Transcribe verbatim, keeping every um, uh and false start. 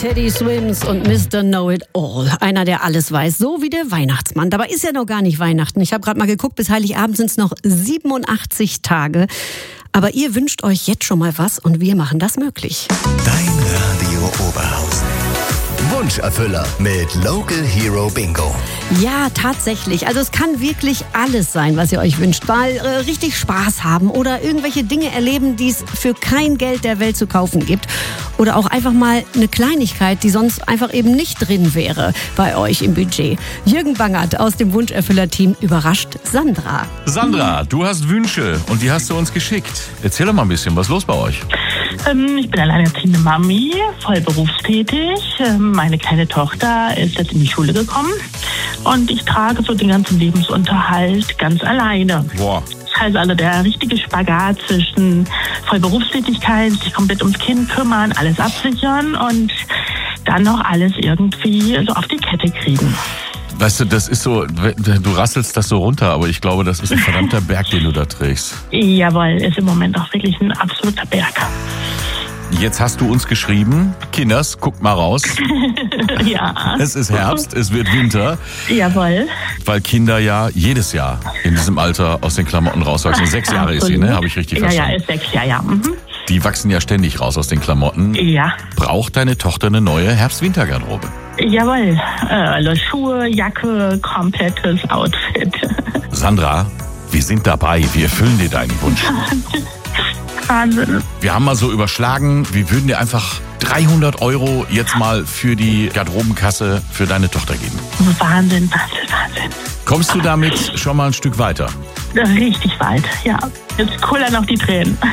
Teddy Swims und Mister Know-It-All. Einer, der alles weiß, so wie der Weihnachtsmann. Dabei ist ja noch gar nicht Weihnachten. Ich habe gerade mal geguckt, bis Heiligabend sind es noch siebenundachtzig Tage. Aber ihr wünscht euch jetzt schon mal was und wir machen das möglich. Dein Radio Oberhausen. Wunscherfüller mit Local Hero Bingo. Ja, tatsächlich. Also es kann wirklich alles sein, was ihr euch wünscht. Mal äh, richtig Spaß haben oder irgendwelche Dinge erleben, die es für kein Geld der Welt zu kaufen gibt. Oder auch einfach mal eine Kleinigkeit, die sonst einfach eben nicht drin wäre bei euch im Budget. Jürgen Bangert aus dem Wunscherfüller-Team überrascht Sandra. Sandra, du hast Wünsche und die hast du uns geschickt. Erzähl doch mal ein bisschen, was ist los bei euch? Ähm, ich bin alleinerziehende Mami, voll berufstätig. Ähm, meine kleine Tochter ist jetzt in die Schule gekommen und ich trage so den ganzen Lebensunterhalt ganz alleine. Boah. Das heißt also der richtige Spagat zwischen Vollberufstätigkeit, sich komplett ums Kind kümmern, alles absichern und dann noch alles irgendwie so auf die Kette kriegen. Weißt du, das ist so, du rasselst das so runter, aber ich glaube, das ist ein verdammter Berg, den du da trägst. Jawohl, ist im Moment auch wirklich ein absoluter Berg. Jetzt hast du uns geschrieben, Kinders, guckt mal raus. Ja. Es ist Herbst, es wird Winter. Jawohl. Weil Kinder ja jedes Jahr in diesem Alter aus den Klamotten rauswachsen. Sechs Jahre ist sie, ne? Habe ich richtig ja, verstanden? Ja, ist sechs, ja, ja. Mhm. Die wachsen ja ständig raus aus den Klamotten. Ja. Braucht deine Tochter eine neue Herbst-Winter-Garderobe? Jawohl. Äh, alle Schuhe, Jacke, komplettes Outfit. Sandra, wir sind dabei. Wir erfüllen dir deinen Wunsch. Wahnsinn. Wir haben mal so überschlagen, wir würden dir einfach dreihundert Euro jetzt mal für die Garderobenkasse für deine Tochter geben. Wahnsinn, Wahnsinn, Wahnsinn. Kommst du damit schon mal ein Stück weiter? Richtig weit, ja. Jetzt kullern noch die Tränen.